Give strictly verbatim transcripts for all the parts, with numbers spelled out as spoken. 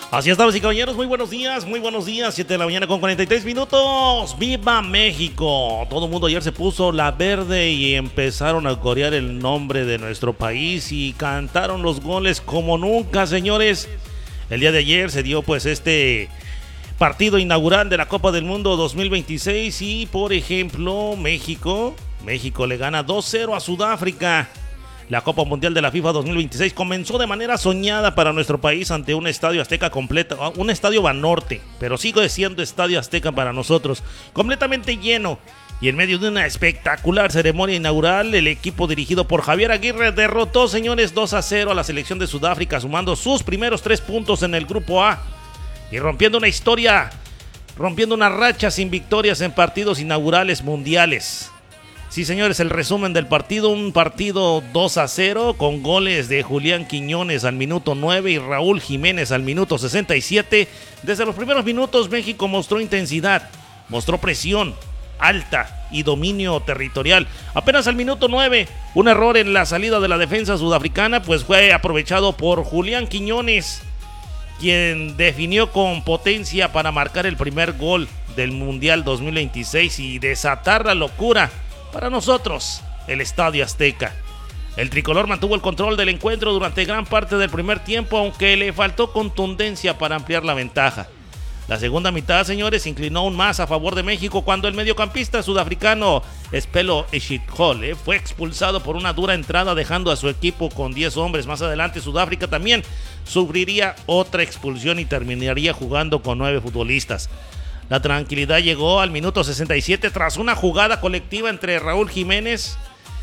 Así es, damas y caballeros, muy buenos días, muy buenos días, siete de la mañana con cuarenta y tres minutos, ¡viva México! Todo el mundo ayer se puso la verde y empezaron a corear el nombre de nuestro país y cantaron los goles como nunca, señores. El día de ayer se dio pues este partido inaugural de la Copa del Mundo dos mil veintiséis y, por ejemplo, México, México le gana dos cero a Sudáfrica. La Copa Mundial de la FIFA dos mil veintiséis comenzó de manera soñada para nuestro país ante un estadio azteca completo, un estadio Banorte, pero sigue siendo estadio azteca para nosotros, completamente lleno. Y en medio de una espectacular ceremonia inaugural, el equipo dirigido por Javier Aguirre derrotó, señores, dos a cero a la selección de Sudáfrica, sumando sus primeros tres puntos en el Grupo A y rompiendo una historia, rompiendo una racha sin victorias en partidos inaugurales mundiales. Sí, señores, el resumen del partido, un partido dos a cero con goles de Julián Quiñones al minuto nueve y Raúl Jiménez al minuto sesenta y siete. Desde los primeros minutos México mostró intensidad, mostró presión alta y dominio territorial. Apenas al minuto nueve, un error en la salida de la defensa sudafricana pues fue aprovechado por Julián Quiñones, quien definió con potencia para marcar el primer gol del Mundial dos mil veintiséis y desatar la locura para nosotros, el Estadio Azteca. El tricolor mantuvo el control del encuentro durante gran parte del primer tiempo, aunque le faltó contundencia para ampliar la ventaja. La segunda mitad, señores, se inclinó aún más a favor de México cuando el mediocampista sudafricano Espelo Eshithole fue expulsado por una dura entrada, dejando a su equipo con diez hombres. Más adelante Sudáfrica también sufriría otra expulsión y terminaría jugando con nueve futbolistas. La tranquilidad llegó al minuto sesenta y siete tras una jugada colectiva entre Raúl Jiménez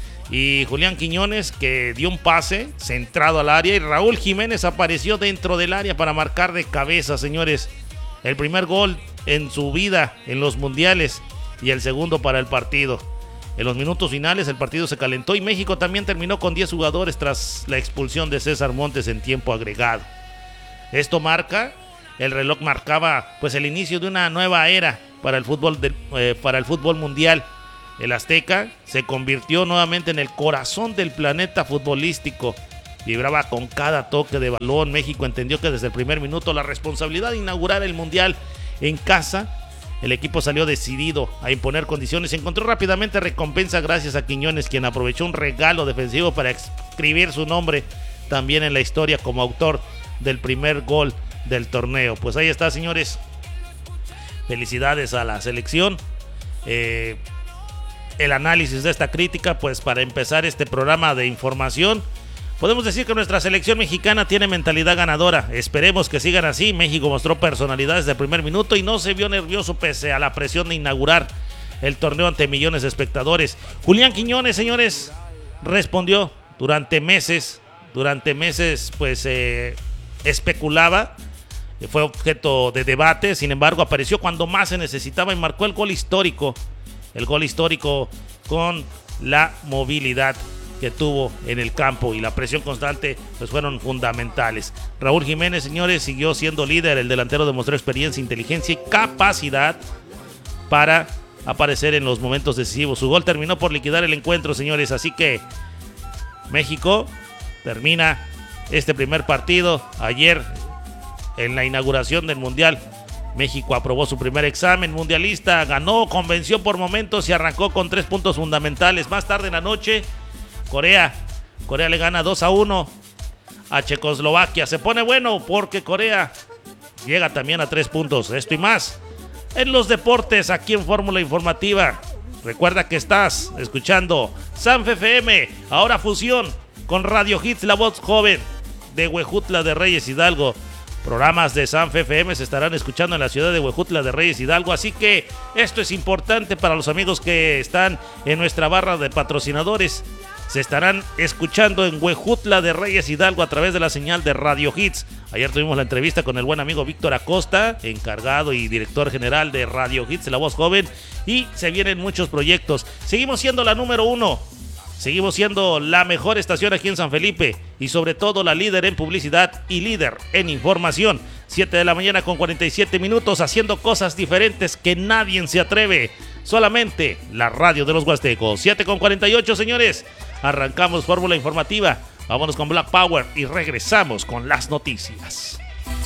y Julián Quiñones, que dio un pase centrado al área y Raúl Jiménez apareció dentro del área para marcar de cabeza, señores, el primer gol en su vida en los mundiales y el segundo para el partido. En los minutos finales el partido se calentó y México también terminó con diez jugadores tras la expulsión de César Montes en tiempo agregado. Esto marca El reloj marcaba pues el inicio de una nueva era para el fútbol de, eh, para el fútbol mundial. El Azteca se convirtió nuevamente en el corazón del planeta futbolístico. Vibraba con cada toque de balón. México entendió que desde el primer minuto la responsabilidad de inaugurar el mundial en casa. El equipo salió decidido a imponer condiciones. Encontró rápidamente recompensa gracias a Quiñones, quien aprovechó un regalo defensivo para escribir su nombre también en la historia como autor del primer gol del torneo. Pues ahí está, señores, felicidades a la selección. Eh, el análisis de esta crítica, pues para empezar este programa de información, podemos decir que nuestra selección mexicana tiene mentalidad ganadora. Esperemos que sigan así. México mostró personalidad desde el primer minuto y no se vio nervioso pese a la presión de inaugurar el torneo ante millones de espectadores. Julián Quiñones, señores, respondió durante meses, durante meses pues eh, especulaba, fue objeto de debate, sin embargo apareció cuando más se necesitaba y marcó el gol histórico, el gol histórico con la movilidad que tuvo en el campo y la presión constante pues fueron fundamentales. Raúl Jiménez, señores, siguió siendo líder. El delantero demostró experiencia, inteligencia y capacidad para aparecer en los momentos decisivos. Su gol terminó por liquidar el encuentro, señores, así que México termina este primer partido. Ayer, en la inauguración del Mundial, México aprobó su primer examen mundialista, ganó, convenció por momentos y arrancó con tres puntos fundamentales. Más tarde en la noche, Corea, Corea le gana dos a uno a Checoslovaquia. Se pone bueno porque Corea llega también a tres puntos. Esto y más en los deportes aquí en Fórmula Informativa. Recuerda que estás escuchando Sanf F M, ahora fusión con Radio Hits, la voz joven de Huejutla de Reyes Hidalgo. Programas de Sanf F M se estarán escuchando en la ciudad de Huejutla de Reyes Hidalgo, así que esto es importante para los amigos que están en nuestra barra de patrocinadores. Se estarán escuchando en Huejutla de Reyes Hidalgo a través de la señal de Radio Hits. Ayer tuvimos la entrevista con el buen amigo Víctor Acosta, encargado y director general de Radio Hits, la voz joven, y se vienen muchos proyectos. Seguimos siendo la número uno. Seguimos siendo la mejor estación aquí en San Felipe y sobre todo la líder en publicidad y líder en información. siete de la mañana con cuarenta y siete minutos, haciendo cosas diferentes que nadie se atreve. Solamente la radio de los Huastecos. siete con cuarenta y ocho, señores. Arrancamos Fórmula Informativa. Vámonos con Black Power y regresamos con las noticias.